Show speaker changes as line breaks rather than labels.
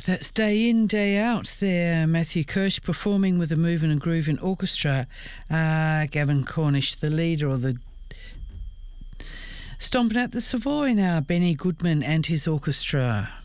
That's day in, day out there. Matthew Kirsch performing with the Moving and Grooving Orchestra. Gavin Cornish, the leader, or the stomping at the Savoy now. Benny Goodman and his orchestra.